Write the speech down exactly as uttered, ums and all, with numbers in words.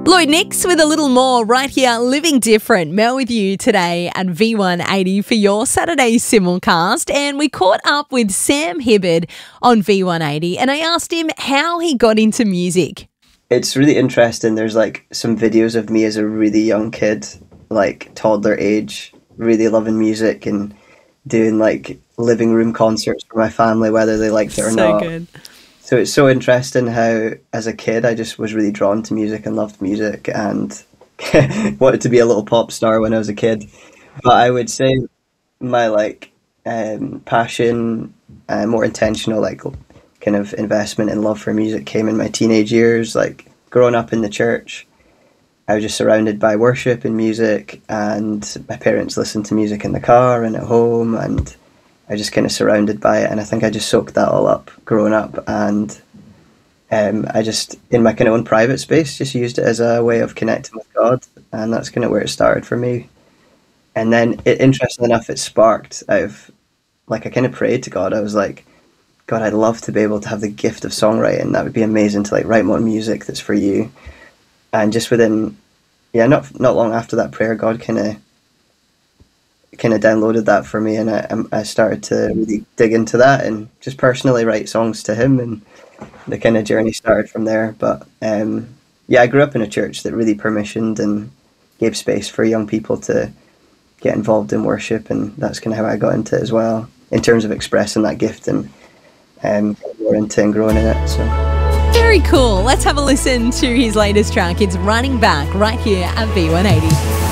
Lloyd Nix with a little more right here, Living Different. Mel with you today at V one eighty for your Saturday simulcast. And we caught up with Sam Hibbard on V one eighty and I asked him how he got into music. It's really interesting. There's like some videos of me as a really young kid, like toddler age, really loving music and doing like living room concerts for my family, whether they liked it or so not. So good. So it's so interesting how, as a kid, I just was really drawn to music and loved music and wanted to be a little pop star when I was a kid. But I would say my like um, passion, uh, more intentional, like kind of investment and love for music came in my teenage years. Like growing up in the church, I was just surrounded by worship and music, and my parents listened to music in the car and at home, and I was just kind of surrounded by it, and I think I just soaked that all up growing up, and um, I just, in my kind of own private space, just used it as a way of connecting with God, and that's kind of where it started for me. And then, it, interestingly enough, it sparked out of, like, I kind of prayed to God. I was like, God, I'd love to be able to have the gift of songwriting. That would be amazing to, like, write more music that's for you. And just within, yeah, not not long after that prayer, God kind of kind of downloaded that for me, and I, I started to really dig into that and just personally write songs to him, and the kind of journey started from there. But um, yeah, I grew up in a church that really permissioned and gave space for young people to get involved in worship, and that's kind of how I got into it as well, in terms of expressing that gift and um, more into and growing in it. So very cool. Let's have a listen to his latest track. It's Running Back right here at V one eighty.